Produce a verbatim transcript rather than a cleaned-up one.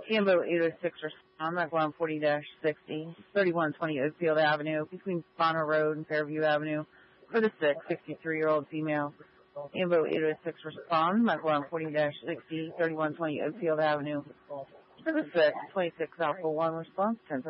Ambo eight oh six respond, McLaughlin forty sixty, thirty-one twenty Oakfield Avenue, between Bonner Road and Fairview Avenue, for the sick, sixty-three-year-old female. Ambo eight oh six respond, McLaughlin forty sixty, thirty-one twenty Oakfield Avenue, for the sick, twenty-six Alpha one response, ten